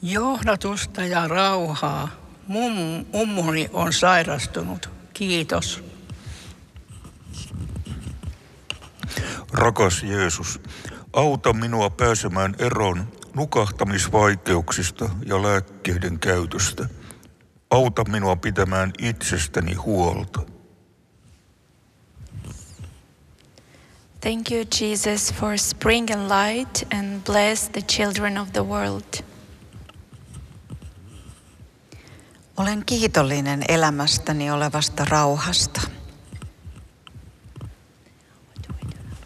Johdatusta ja rauhaa. Mummuni on sairastunut. Kiitos. Rakas Jeesus, auta minua pääsemään eroon nukahtamisvaikeuksista ja lääkkeiden käytöstä. Auta minua pitämään itsestäni huolta. Thank you, Jesus, for spring and light, and bless the children of the world. Olen kiitollinen elämästäni olevasta rauhasta.